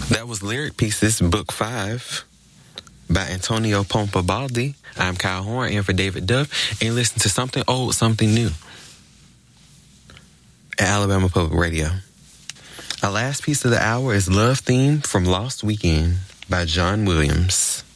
That was Lyric Pieces, Book 5 by Antonio Pompabaldi. I'm Kyle Horn, in for David Duff, and listen to Something Old, Something New at Alabama Public Radio. Our last piece of the hour is Love Theme from Lost Weekend by John Williams.